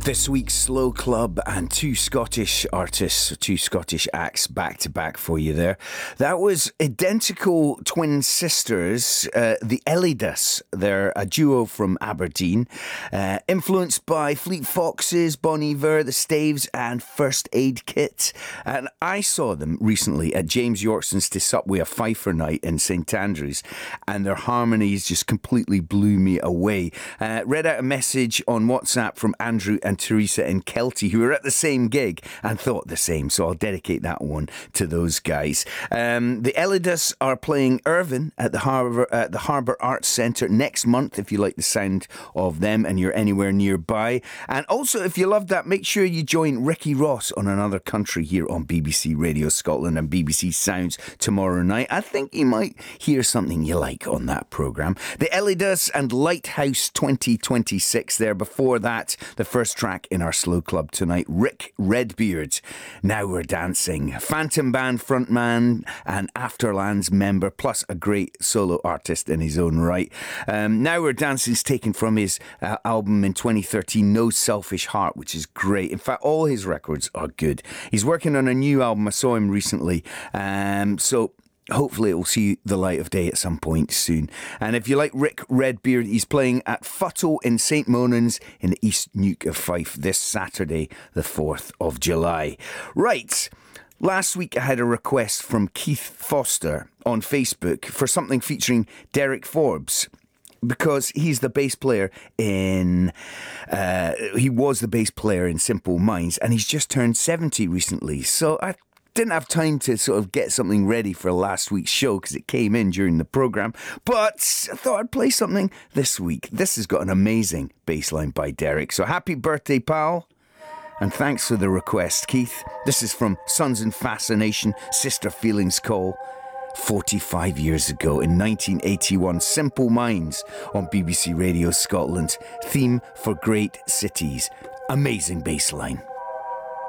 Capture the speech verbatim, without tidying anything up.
This week's Slow Club and two Scottish artists, two Scottish acts back to back for you there. That was identical twin sisters, uh, the Ellidas. They're a duo from Aberdeen, uh, influenced by Fleet Foxes, Bon Iver, the Staves and First Aid Kit. And I saw them recently at James Yorkson's to sup with a Fifer night in St Andrews, and their harmonies just completely blew me away. Uh, read out a message on WhatsApp from Andrew and Teresa in Kelty, who were at the same gig and thought the same, so I'll dedicate that one to those guys. Um, the Ellidas are playing Irvine at the Harbour at the Harbour Arts Centre next month, if you like the sound of them and you're anywhere nearby. And also, if you love that, make sure you join Ricky Ross on Another Country here on B B C Radio Scotland and B B C Sounds tomorrow night. I think you might hear something you like on that programme. The Ellidas and Lighthouse twenty twenty-six there. Before that, the first track in our Slow Club tonight, Rick Redbeard, Now We're Dancing. Phantom Band frontman and Afterlands member, plus a great solo artist in his own right. Um, Now We're Dancing is taken from his uh, album in twenty thirteen, No Selfish Heart, which is great. In fact, all his records are good. He's working on a new album. I saw him recently. Um, so... Hopefully it will see the light of day at some point soon. And if you like Rick Redbeard, he's playing at Futtle in St Monans in the East Neuk of Fife this Saturday, the fourth of July. Right. Last week I had a request from Keith Foster on Facebook for something featuring Derek Forbes, because he's the bass player in, uh, he was the bass player in Simple Minds, and he's just turned seventy recently. So I didn't have time to sort of get something ready for last week's show because it came in during the programme, but I thought I'd play something this week. This has got an amazing bass line by Derek. So happy birthday, pal. And thanks for the request, Keith. This is from Sons and Fascination, Sister Feelings Call. forty-five years ago in nineteen eighty-one, Simple Minds on B B C Radio Scotland. Theme for Great Cities. Amazing bass line.